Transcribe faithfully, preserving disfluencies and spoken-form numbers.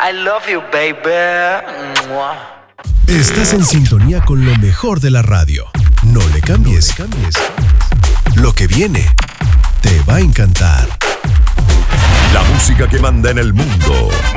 I love you, baby. Mua. Estás en sintonía con lo mejor de la radio. No le cambies, no le cambies. Lo que viene te va a encantar. La música que manda en el mundo.